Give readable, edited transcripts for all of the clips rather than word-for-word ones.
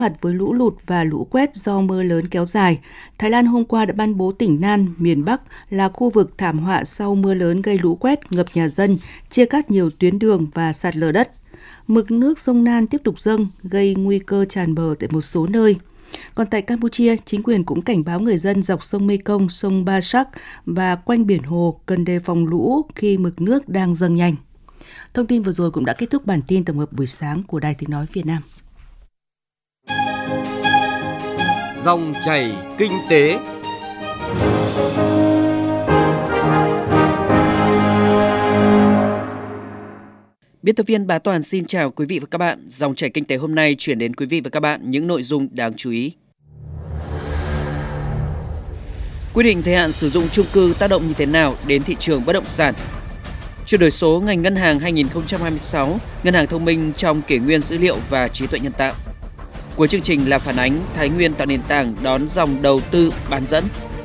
mặt với lũ lụt và lũ quét do mưa lớn kéo dài, Thái Lan hôm qua đã ban bố tỉnh Nan, miền Bắc là khu vực thảm họa sau mưa lớn gây lũ quét, ngập nhà dân, chia cắt nhiều tuyến đường và sạt lở đất. Mực nước sông Nan tiếp tục dâng, gây nguy cơ tràn bờ tại một số nơi. Còn tại Campuchia, chính quyền cũng cảnh báo người dân dọc sông Mekong, sông Ba Sắc và quanh biển Hồ cần đề phòng lũ khi mực nước đang dâng nhanh. Thông tin vừa rồi cũng đã kết thúc bản tin tổng hợp buổi sáng của Đài Tiếng nói Việt Nam. Dòng chảy kinh tế. Biên tập viên Bá Toàn xin chào quý vị và các bạn. Dòng chảy kinh tế hôm nay chuyển đến quý vị và các bạn những nội dung đáng chú ý. Quy định thời hạn sử dụng chung cư tác động như thế nào đến thị trường bất động sản? Chuyển đổi số ngành ngân hàng 2026, ngân hàng thông minh trong kỷ nguyên dữ liệu và trí tuệ nhân tạo. Cuối chương trình là phản ánh Thái Nguyên tạo nền tảng đón dòng đầu tư bán dẫn.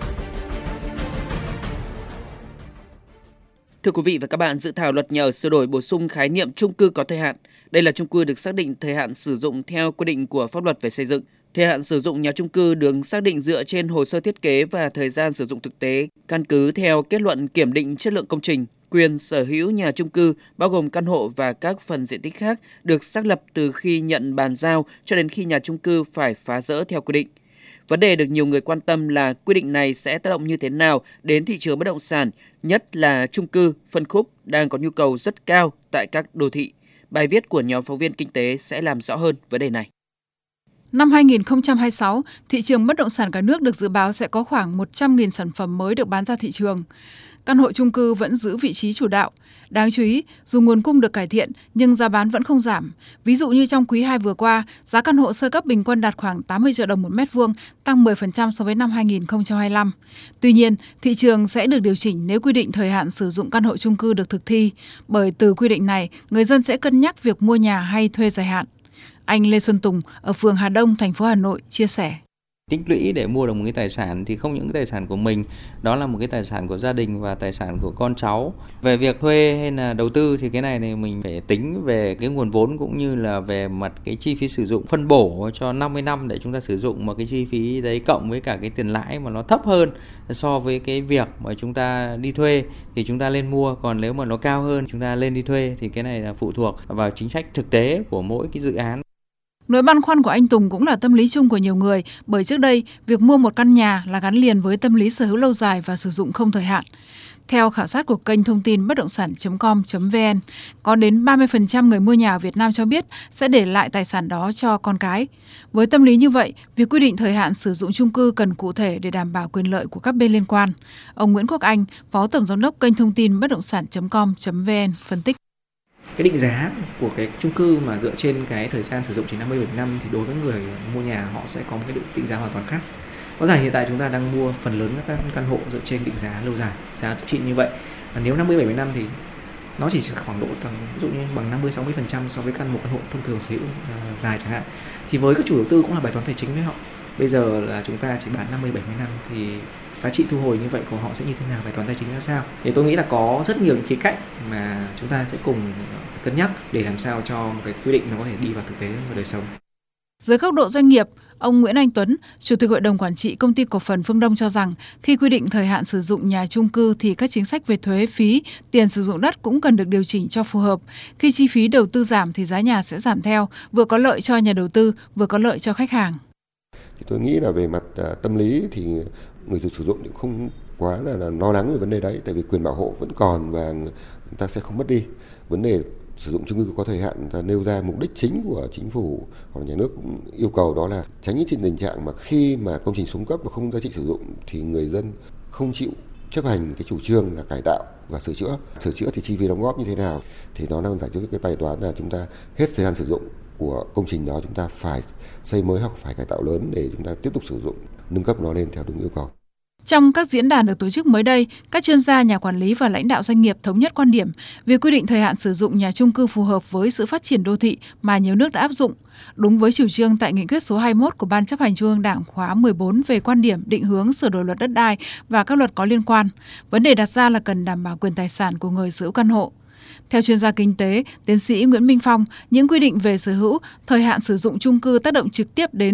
Thưa quý vị và các bạn, dự thảo luật nhà ở sửa đổi bổ sung khái niệm chung cư có thời hạn. Đây là chung cư được xác định thời hạn sử dụng theo quy định của pháp luật về xây dựng. Thời hạn sử dụng nhà chung cư được xác định dựa trên hồ sơ thiết kế và thời gian sử dụng thực tế, căn cứ theo kết luận kiểm định chất lượng công trình. Quyền sở hữu nhà chung cư bao gồm căn hộ và các phần diện tích khác được xác lập từ khi nhận bàn giao cho đến khi nhà chung cư phải phá dỡ theo quy định. Vấn đề được nhiều người quan tâm là quy định này sẽ tác động như thế nào đến thị trường bất động sản, nhất là chung cư, phân khúc đang có nhu cầu rất cao tại các đô thị. Bài viết của nhóm phóng viên kinh tế sẽ làm rõ hơn vấn đề này. Năm 2026, thị trường bất động sản cả nước được dự báo sẽ có khoảng 100.000 sản phẩm mới được bán ra thị trường. Căn hộ chung cư vẫn giữ vị trí chủ đạo. Đáng chú ý, dù nguồn cung được cải thiện nhưng giá bán vẫn không giảm. Ví dụ như trong quý 2 vừa qua, giá căn hộ sơ cấp bình quân đạt khoảng 80 triệu đồng một mét vuông, tăng 10% so với năm 2025. Tuy nhiên, thị trường sẽ được điều chỉnh nếu quy định thời hạn sử dụng căn hộ chung cư được thực thi, bởi từ quy định này, người dân sẽ cân nhắc việc mua nhà hay thuê dài hạn. Anh Lê Xuân Tùng ở phường Hà Đông, thành phố Hà Nội chia sẻ. Tích lũy để mua được một cái tài sản thì không những cái tài sản của mình, đó là một cái tài sản của gia đình và tài sản của con cháu. Về việc thuê hay là đầu tư thì cái này thì mình phải tính về cái nguồn vốn cũng như là về mặt cái chi phí sử dụng, phân bổ cho 50 năm để chúng ta sử dụng, mà cái chi phí đấy cộng với cả cái tiền lãi mà nó thấp hơn so với cái việc mà chúng ta đi thuê thì chúng ta lên mua, còn nếu mà nó cao hơn chúng ta lên đi thuê thì cái này là phụ thuộc vào chính sách thực tế của mỗi cái dự án. Nỗi băn khoăn của anh Tùng cũng là tâm lý chung của nhiều người, bởi trước đây, việc mua một căn nhà là gắn liền với tâm lý sở hữu lâu dài và sử dụng không thời hạn. Theo khảo sát của kênh thông tin bất động sản.com.vn, có đến 30% người mua nhà ở Việt Nam cho biết sẽ để lại tài sản đó cho con cái. Với tâm lý như vậy, việc quy định thời hạn sử dụng chung cư cần cụ thể để đảm bảo quyền lợi của các bên liên quan. Ông Nguyễn Quốc Anh, Phó Tổng Giám đốc kênh thông tin bất động sản.com.vn phân tích. Cái định giá của cái chung cư mà dựa trên cái thời gian sử dụng chỉ 50-70 năm thì đối với người mua nhà họ sẽ có một cái định giá hoàn toàn khác. Có giải hiện tại chúng ta đang mua phần lớn các căn hộ dựa trên định giá lâu dài, giá trị như vậy. Và nếu 50-70 năm thì nó chỉ khoảng độ tầm ví dụ như bằng 50-60% so với một căn hộ thông thường sở hữu dài chẳng hạn. Thì với các chủ đầu tư cũng là bài toán tài chính với họ. Bây giờ là chúng ta chỉ bán 50-70 năm thì giá trị thu hồi như vậy của họ sẽ như thế nào, bài toán tài chính ra sao? Thì tôi nghĩ là có rất nhiều khía cạnh mà chúng ta sẽ cùng cân nhắc để làm sao cho một cái quy định nó có thể đi vào thực tế và đời sống. Dưới góc độ doanh nghiệp, ông Nguyễn Anh Tuấn, Chủ tịch Hội đồng Quản trị Công ty Cổ phần Phương Đông cho rằng khi quy định thời hạn sử dụng nhà chung cư thì các chính sách về thuế, phí, tiền sử dụng đất cũng cần được điều chỉnh cho phù hợp. Khi chi phí đầu tư giảm thì giá nhà sẽ giảm theo, vừa có lợi cho nhà đầu tư, vừa có lợi cho khách hàng. Thì tôi nghĩ là về mặt tâm lý thì người sử dụng thì không quá là lo lắng về vấn đề đấy, tại vì quyền bảo hộ vẫn còn và người ta sẽ không mất đi. Vấn đề sử dụng chung cư có thời hạn ta nêu ra mục đích chính của chính phủ hoặc nhà nước cũng yêu cầu đó là tránh những tình trạng mà khi mà công trình xuống cấp và không giá trị sử dụng thì người dân không chịu chấp hành cái chủ trương là cải tạo và sửa chữa. Sửa chữa thì chi phí đóng góp như thế nào thì nó đang giải quyết cái bài toán là chúng ta hết thời gian sử dụng của công trình đó chúng ta phải xây mới hoặc phải cải tạo lớn để chúng ta tiếp tục sử dụng, nâng cấp nó lên theo đúng yêu cầu. Trong các diễn đàn được tổ chức mới đây, các chuyên gia, nhà quản lý và lãnh đạo doanh nghiệp thống nhất quan điểm việc quy định thời hạn sử dụng nhà chung cư phù hợp với sự phát triển đô thị mà nhiều nước đã áp dụng, đúng với chủ trương tại nghị quyết số 21 của Ban Chấp hành Trung ương Đảng khóa 14 về quan điểm định hướng sửa đổi luật đất đai và các luật có liên quan. Vấn đề đặt ra là cần đảm bảo quyền tài sản của người sở hữu căn hộ. Theo chuyên gia kinh tế, tiến sĩ Nguyễn Minh Phong, những quy định về sở hữu, thời hạn sử dụng chung cư tác động trực tiếp đến